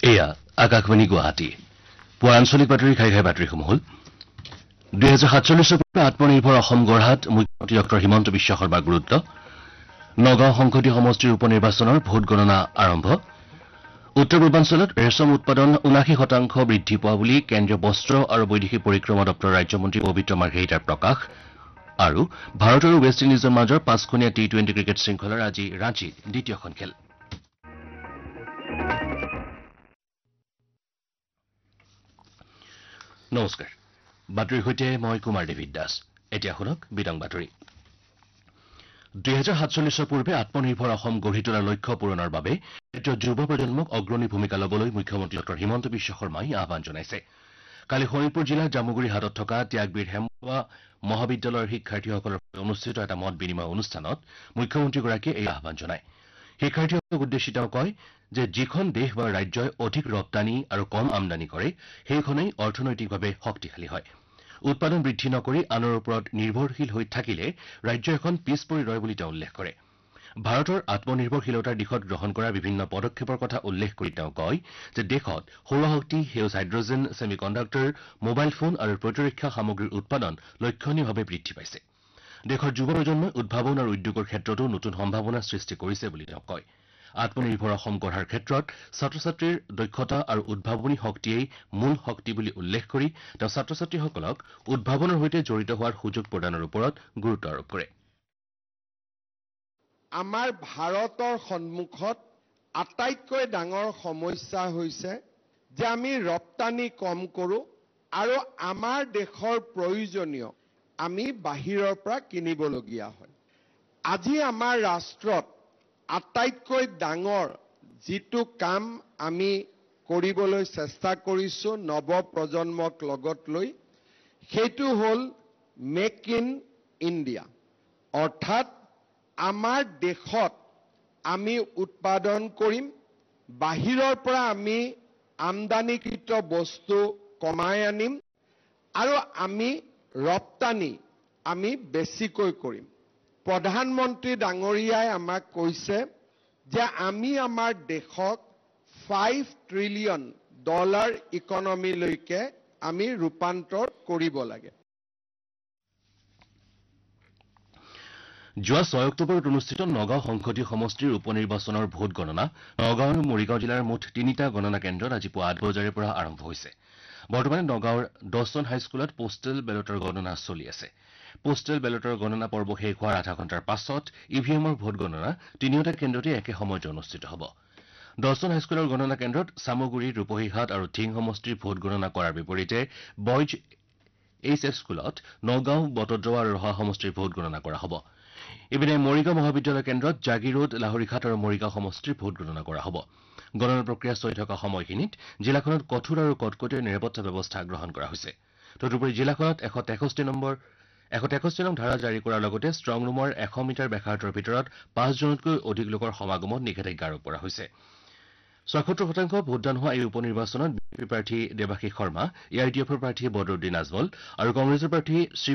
এয়া আকাশবাণী গুৱাহাটী পুৱা আঞ্চলিক বাতৰি ঘাই বাতৰিসমূহ হ'ল 2047 পূৰ্বে আত্মনিৰ্ভৰ অসম গঢ়াত মুখ্যমন্ত্ৰী ডক্টৰ হিমন্ত বিশ্ব শৰ্মাৰ গুৰুত্ব নগাঁও সংসদীয় সমষ্টিৰ উপ নিৰ্বাচনৰ ভোট গণনা আৰম্ভ উত্তৰ পূৰ্বাঞ্চলত ৰেচম উৎপাদন 79% বৃদ্ধি পোৱা বুলি কেন্দ্ৰীয় বস্ত্ৰ আৰু বৈদেশিক পৰিক্ৰমা দপ্তৰৰ ৰাজ্যমন্ত্ৰী পবিত্ৰ মাৰ্ঘেৰিটাৰ প্ৰকাশ আৰু ভাৰত আৰু ৱেষ্ট ইণ্ডিজৰ মাজৰ 5খনীয়া টি20 ক্ৰিকেট শৃংখলাৰ আজি ৰাঁচীত দ্বিতীয়খন খেল নমস্কাৰ বাতৰিৰ সৈতে মই কুমাৰ দেৱিত দাস এতিয়া শুনক বিতং বাতৰি 2047 পূৰ্বে আত্মনিৰ্ভৰ অসম গঢ়ি তোলাৰ লক্ষ্য পূৰণৰ বাবে ৰাজ্যৰ যুৱ প্ৰজন্মক অগ্ৰণী ভূমিকা ল'বলৈ মুখ্যমন্ত্ৰী ডক্টৰ হিমন্ত বিশ্ব শৰ্মাই আহ্বান জনাইছে কালি শোণিতপুৰ জিলাৰ জামুগুৰি হাটত থকা ত্যাগবীৰ হেমৱা মহাবিদ্যালয়ৰ শিক্ষাৰ্থীসকলৰ অনুষ্ঠিত এটা মত বিনিময় অনুষ্ঠানত মুখ্যমন্ত্ৰীগৰাকীয়ে এই আহ্বান জনায় শিক্ষাৰ্থীসকলক উদ্দেশ্যি তেওঁ কয় যে যিখন দেশ বা ৰাজ্যই অধিক ৰপ্তানি আৰু কম আমদানি কৰে সেইখনেই অৰ্থনৈতিকভাৱে শক্তিশালী হয় উৎপাদন বৃদ্ধি নকৰি আনৰ ওপৰত নিৰ্ভৰশীল হৈ থাকিলে ৰাজ্য এখন পিছ পৰি ৰয় বুলি তেওঁ উল্লেখ কৰে ভাৰতৰ আত্মনিৰ্ভৰশীলতাৰ দিশত গ্ৰহণ কৰা বিভিন্ন পদক্ষেপৰ কথা উল্লেখ কৰি তেওঁ কয় যে দেশত সৌৰশক্তি সেউজ হাইড্ৰজেন ছেমিকণ্ডাক্টৰ মোবাইল ফোন আৰু প্ৰতিৰক্ষা সামগ্ৰীৰ উৎপাদন লক্ষণীয়ভাৱে বৃদ্ধি পাইছে দেশৰ যুৱ প্ৰজন্মই উদ্ভাৱন আৰু উদ্যোগৰ ক্ষেত্ৰতো নতুন সম্ভাৱনা সৃষ্টি কৰিছে বুলি তেওঁ কয় আত্মনিৰ্ভৰ অসম গঢ়াৰ ক্ষেত্ৰত ছাত্ৰ ছাত্ৰীৰ দক্ষতা আৰু উদ্ভাৱনী শক্তিয়েই মূল শক্তি বুলি উল্লেখ কৰি তেওঁ ছাত্ৰ ছাত্ৰীসকলক উদ্ভাৱনৰ সৈতে জড়িত হোৱাৰ সুযোগ প্ৰদানৰ ওপৰত গুৰুত্ব আৰোপ কৰে আমাৰ ভাৰতৰ সন্মুখত আটাইতকৈ ডাঙৰ সমস্যা হৈছে যে আমি ৰপ্তানি কম কৰোঁ আৰু আমাৰ দেশৰ প্ৰয়োজনীয় আমি বাহিৰৰ পৰা কিনিবলগীয়া হয় আজি আমাৰ ৰাষ্ট্ৰত আটাইতকৈ ডাঙৰ যিটো কাম আমি কৰিবলৈ চেষ্টা কৰিছো নৱ প্ৰজন্মক লগত লৈ সেইটো হ'ল মেক ইন ইণ্ডিয়া অৰ্থাৎ আমাৰ দেশত আমি উৎপাদন কৰিম বাহিৰৰ পৰা আমি আমদানিকৃত বস্তু কমাই আনিম আৰু আমি ৰপ্তানি আমি বেছিকৈ কৰিম প্ৰধানমন্ত্ৰী ডাঙৰীয়াই আমাক কৈছে যে আমি আমাৰ দেশক $5 ট্ৰিলিয়ন ইকনমিলৈকে আমি ৰূপান্তৰ কৰিব লাগে যোৱা 6 অক্টোবৰত অনুষ্ঠিত নগাঁও সংসদীয় সমষ্টিৰ উপ নিৰ্বাচনৰ ভোট গণনা নগাঁও আৰু মৰিগাঁও জিলাৰ মুঠ 3টা গণনা কেন্দ্ৰত আজি পুৱা 8 বজাৰে পৰা আৰম্ভ হৈছে বৰ্তমানে নগাঁওৰ 10খন হাইস্কুলত পোষ্টেল বেলটৰ গণনা চলি আছে পোষ্টেল বেলটৰ গণনা পৰ্ব শেষ হোৱাৰ আধা ঘণ্টাৰ পাছত ইভিএমৰ ভোট গণনা তিনিওটা কেন্দ্ৰতে একে সময়তে অনুষ্ঠিত হ'ব 10খন হাইস্কুলৰ গণনা কেন্দ্ৰত সামগুৰি ৰূপহীহাট আৰু ধিং সমষ্টিৰ ভোট গণনা কৰাৰ বিপৰীতে বইজ এইচএছ স্কুলত নগাঁও বটদ্ৰৱা আৰু ৰহা সমষ্টিৰ ভোট গণনা কৰা হ'ব ইপিনে মৰিগাঁও মহাবিদ্যালয় কেন্দ্ৰত জাগি ৰোড লাহৰীঘাট আৰু মৰিগাঁও সমষ্টিৰ ভোট গণনা কৰা হ'ব গণনা প্ৰক্ৰিয়া চলি থকা সময়খিনিত জিলাখনত কঠোৰ আৰু কটকটীয়া নিৰাপত্তা ব্যৱস্থা গ্ৰহণ কৰা হৈছে তদুপৰি জিলাখনত 163 নং ধাৰা জাৰি কৰাৰ লগতে ষ্ট্ৰং ৰুমৰ 100 মিটাৰ ব্যাসাৰ্ধৰ ভিতৰত 5 জনতকৈ অধিক লোকৰ সমাগমত নিষেধাজ্ঞা আৰোপ কৰা হৈছে 76% ভোটদান হোৱা এই উপ নিৰ্বাচনত বিজেপিৰ প্ৰাৰ্থী দেৱাশীষ শৰ্মা এআইডিএফৰ প্ৰাৰ্থী বদৰুদ্দিন আজমল আৰু কংগ্ৰেছৰ প্ৰাৰ্থী শ্ৰী